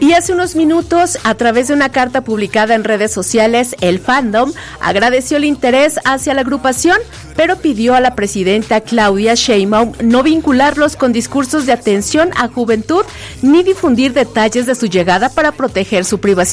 Y hace unos minutos, a través de una carta publicada en redes sociales, el fandom agradeció el interés hacia la agrupación, pero pidió a la presidenta Claudia Sheinbaum no vincularlos con discursos de atención a juventud ni difundir detalles de su llegada para proteger su privacidad.